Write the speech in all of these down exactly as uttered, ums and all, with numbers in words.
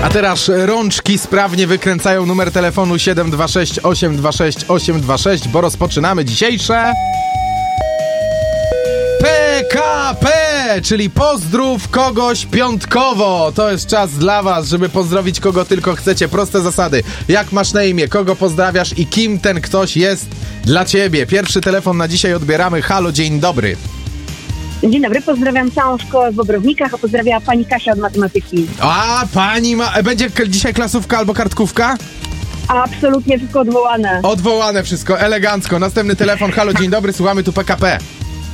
A teraz rączki sprawnie wykręcają numer telefonu siedem dwa sześć osiem dwa sześć osiem dwa sześć, bo rozpoczynamy dzisiejsze P K P, czyli pozdrów kogoś piątkowo. To jest czas dla was, żeby pozdrowić kogo tylko chcecie. Proste zasady. Jak masz na imię, kogo pozdrawiasz i kim ten ktoś jest dla ciebie. Pierwszy telefon na dzisiaj odbieramy. Halo, dzień dobry. Dzień dobry, pozdrawiam całą szkołę w Bobrownikach, a pozdrawiała pani Kasia od matematyki. A, pani ma... Będzie dzisiaj klasówka albo kartkówka? Absolutnie wszystko odwołane. Odwołane wszystko, elegancko. Następny telefon. Halo, dzień dobry, słuchamy tu P K P.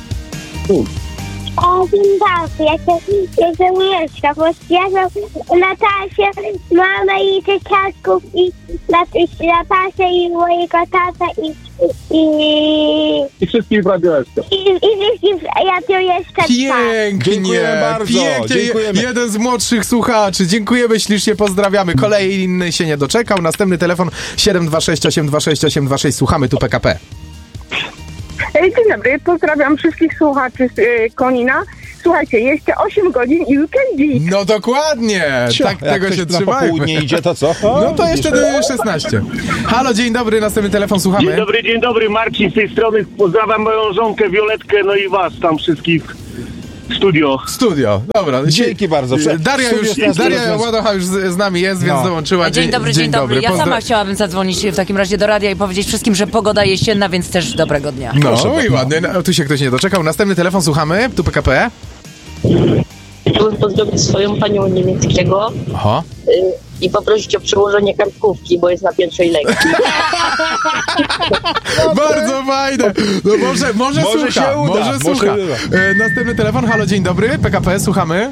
O, dzień dobry, ja się, ja się Mieszka, pozdrawiam Natasię, mamę i dzieciaczków i Natasię i mojego tata i i... I wszystkich w Radio S K. I, i wszystkich Radio S K. Pięknie, Dziękuję bardzo. pięknie. Dziękujemy. Jeden z młodszych słuchaczy. Dziękujemy ślicznie, pozdrawiamy. Kolejny się nie doczekał. Następny telefon siedem dwa sześć osiem dwa sześć osiem dwa sześć. Słuchamy tu P K P. Dzień dobry, pozdrawiam wszystkich słuchaczy z y, Konina. Słuchajcie, jeszcze osiem godzin i weekendzik. No dokładnie, tak Jak tego ktoś się na trzymajmy. popołudnie idzie, to co? No to jeszcze szesnaście. Halo, dzień dobry, następny telefon, słuchamy. Dzień dobry, dzień dobry, Marcin z tej strony. Pozdrawiam moją żonkę Violetkę, no i was tam wszystkich w studio. Studio, dobra. Dzięki bardzo. Daria już, Studio Daria Studio Ładocha już z, z nami jest, więc No. dołączyła. Dzień dobry, dzień, dzień dobry. Ja Pozdra- sama chciałabym zadzwonić w takim razie do radia i powiedzieć wszystkim, że pogoda jesienna, więc też dobrego dnia. No Proszę i ładnie, no, tu się ktoś nie doczekał. Następny telefon, słuchamy, tu P K P. Chciałbym pozdrowić swoją panią niemieckiego Oho. y, i poprosić o przełożenie kartkówki, bo jest na pierwszej lekcji. Bardzo fajne. No może, może, Może słucha, się uda, może może słucha. uda. E, następny telefon, halo, dzień dobry, P K P, słuchamy.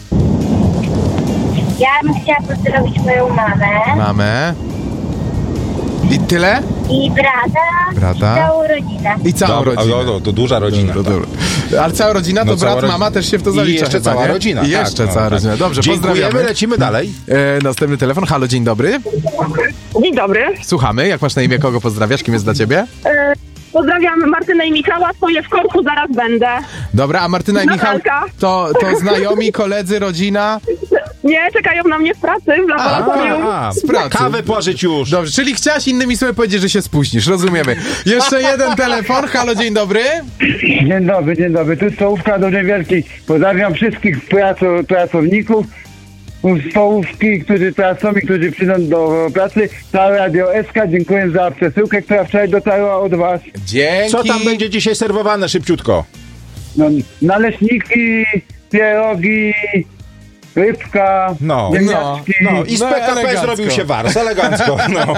Ja bym chciała pozdrowić moją mamę Mamy. I tyle? i brata, Brata. i całą rodzinę. I całą Dobra, rodzinę. no, no, to duża rodzina. Dobra, dobra. Ale cała rodzina to No, cała brat, rodzina. mama też się w to zalicza. I jeszcze chyba, cała nie? rodzina. I tak, jeszcze no, cała tak. rodzina. Dobrze, Dziękujemy, pozdrawiamy. lecimy dalej. E, następny telefon, halo, dzień dobry. Dzień dobry. Słuchamy, jak masz na imię, kogo pozdrawiasz, kim jest dla ciebie? E, pozdrawiam Martynę i Michała, stoję w korku, zaraz będę. Dobra, a Martyna i Michał Natalka. to, to znajomi, koledzy, rodzina? Nie, czekają na mnie w pracy, w laboratorium. A, z pracy. Kawę pożyć już. Dobrze, czyli chciałaś innymi słowy powiedzieć, że się spóźnisz, rozumiemy. Jeszcze jeden telefon, halo, dzień dobry. Dzień dobry, dzień dobry. Tu stołówka do Niewielkiej. Pozdrawiam wszystkich praco- pracowników z stołówki, którzy pracują i którzy przyjdą do pracy. Na Radio S K dziękuję za przesyłkę, która wczoraj dotarła od was. Dzięki. Co tam będzie dzisiaj serwowane szybciutko? No, naleśniki, pierogi, rybka, No, ziemniaczki. No i z No, P K P elegancko. zrobił się wars, elegancko. No.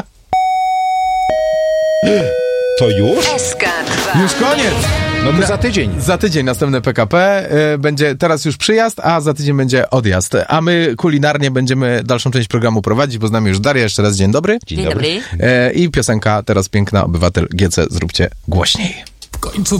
To już? S K dwa. Już koniec. No to za tydzień. Za tydzień następne P K P. y, Będzie teraz już przyjazd, a za tydzień będzie odjazd. A my kulinarnie będziemy dalszą część programu prowadzić, bo z nami już Daria. Jeszcze raz dzień dobry. Dzień dobry. E, I piosenka teraz piękna, Obywatel G C. Zróbcie głośniej. W końcu